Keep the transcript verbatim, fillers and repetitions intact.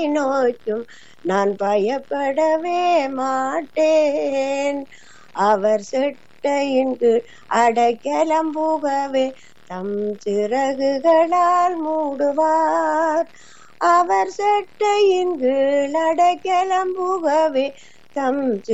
நோக்கும் நான் பயப்படவே மாட்டேன். அவர் செட்டையின் கீழ் அடைக்கலம் புகவே தம் சிறகுகளால் மூடுவார். அவர் செட்டையின் கீழ் அடைக்கலம் புகவே தம்